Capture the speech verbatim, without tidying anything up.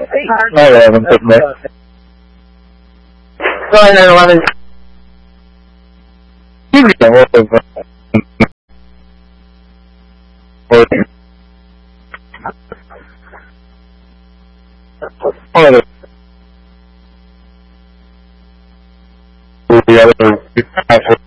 No, ya no entendí. No, ya no van a... Sí, mi amor, pues, joder. Joder.